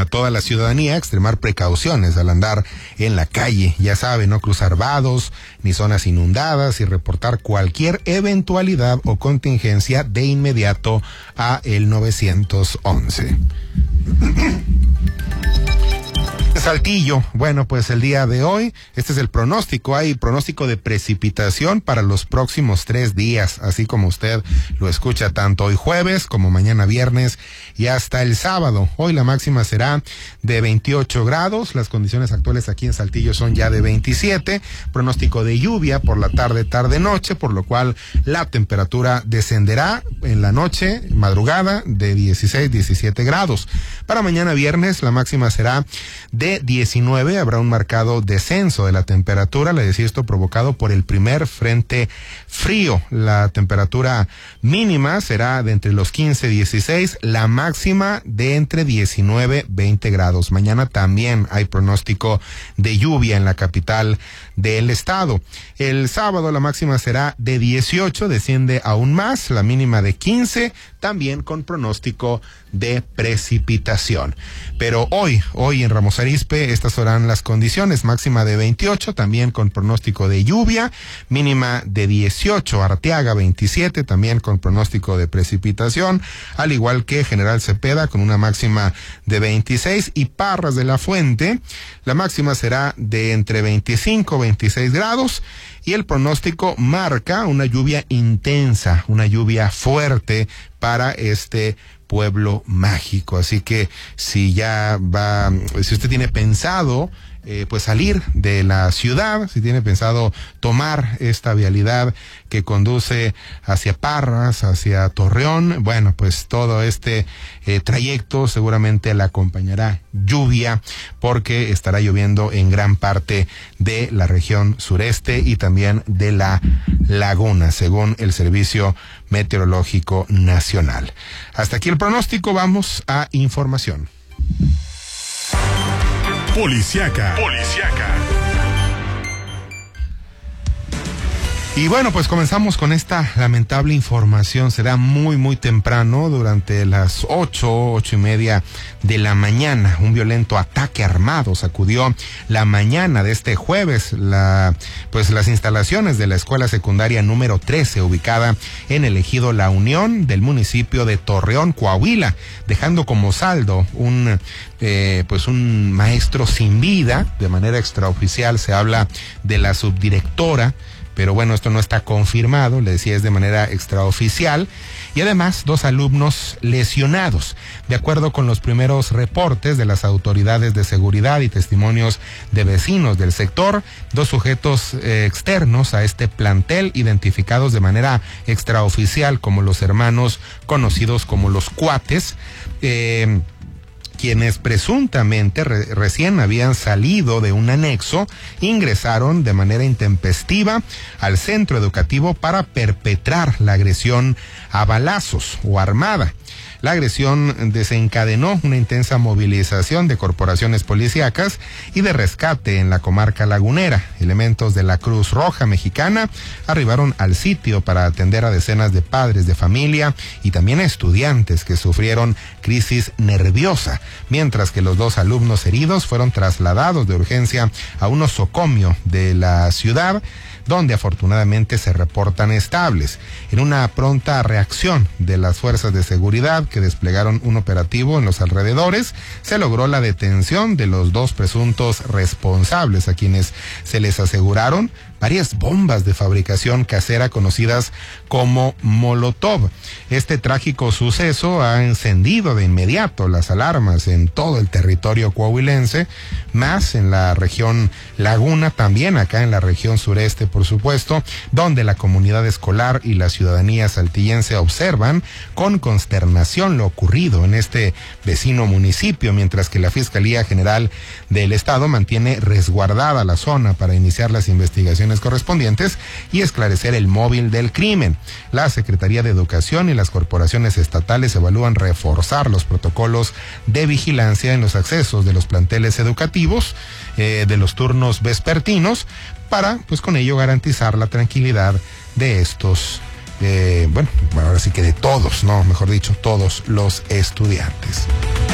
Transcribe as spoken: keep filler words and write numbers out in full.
a toda la ciudadanía a extremar precauciones al andar en la calle. Ya sabe, no cruzar vados ni zonas inundadas y reportar cualquier eventualidad o contingencia de inmediato a el nueve once. Saltillo, bueno, pues el día de hoy, este es el pronóstico, hay pronóstico de precipitación para los próximos tres días, así como usted lo escucha, tanto hoy jueves como mañana viernes y hasta el sábado. Hoy la máxima será de veintiocho grados, las condiciones actuales aquí en Saltillo son ya de veintisiete, pronóstico de lluvia por la tarde, tarde, noche, por lo cual la temperatura descenderá en la noche, madrugada, de dieciséis, diecisiete grados. Para mañana viernes la máxima será de diecinueve, habrá un marcado descenso de la temperatura, le decía esto provocado por el primer frente frío. La temperatura mínima será de entre los quince y dieciséis, la máxima de entre diecinueve y veinte grados. Mañana también hay pronóstico de lluvia en la capital del estado. El sábado la máxima será de dieciocho, desciende aún más, la mínima de quince, también con pronóstico de precipitación. Pero hoy, hoy en Ramos Arizpe, estas serán las condiciones: máxima de veintiocho, también con pronóstico de lluvia, mínima de dieciocho, Arteaga veintisiete, también con pronóstico de precipitación, al igual que General Cepeda con una máxima de veintiséis, y Parras de la Fuente, la máxima será de entre veinticinco y veintiséis grados, y el pronóstico marca una lluvia intensa, una lluvia fuerte para este pueblo mágico. Así que si ya va, si usted tiene pensado eh, pues salir de la ciudad, si tiene pensado tomar esta vialidad que conduce hacia Parras, hacia Torreón, bueno, pues todo este eh, trayecto seguramente le acompañará lluvia, porque estará lloviendo en gran parte de la región sureste y también de la laguna, según el Servicio Meteorológico Nacional. Hasta aquí el pronóstico, vamos a información. Policiaca. Policiaca. Y bueno, pues comenzamos con esta lamentable información. Será muy, muy temprano, durante las ocho, ocho y media de la mañana. Un violento ataque armado sacudió la mañana de este jueves la, pues las instalaciones de la escuela secundaria número trece, ubicada en el ejido La Unión del municipio de Torreón, Coahuila, dejando como saldo un, eh, pues un maestro sin vida. De manera extraoficial se habla de la subdirectora, pero bueno, esto no está confirmado, le decía, es de manera extraoficial, y además dos alumnos lesionados. De acuerdo con los primeros reportes de las autoridades de seguridad y testimonios de vecinos del sector, dos sujetos eh, externos a este plantel, identificados de manera extraoficial como los hermanos conocidos como los Cuates, eh, quienes presuntamente re recién habían salido de un anexo, ingresaron de manera intempestiva al centro educativo para perpetrar la agresión a balazos o armada. La agresión desencadenó una intensa movilización de corporaciones policíacas y de rescate en la comarca lagunera. Elementos de la Cruz Roja Mexicana arribaron al sitio para atender a decenas de padres de familia y también a estudiantes que sufrieron crisis nerviosa, mientras que los dos alumnos heridos fueron trasladados de urgencia a un nosocomio de la ciudad, donde afortunadamente se reportan estables. En una pronta reacción de las fuerzas de seguridad que desplegaron un operativo en los alrededores, se logró la detención de los dos presuntos responsables, a quienes se les aseguraron varias bombas de fabricación casera conocidas como Molotov. Este trágico suceso ha encendido de inmediato las alarmas en todo el territorio coahuilense, más en la región Laguna, también acá en la región sureste, por supuesto, donde la comunidad escolar y la ciudadanía saltillense observan con consternación lo ocurrido en este vecino municipio, mientras que la Fiscalía General del Estado mantiene resguardada la zona para iniciar las investigaciones correspondientes y esclarecer el móvil del crimen. La Secretaría de Educación y las corporaciones estatales evalúan reforzar los protocolos de vigilancia en los accesos de los planteles educativos eh, de los turnos vespertinos, para pues con ello garantizar la tranquilidad de estos eh, bueno, ahora sí que de todos, no, mejor dicho, todos los estudiantes.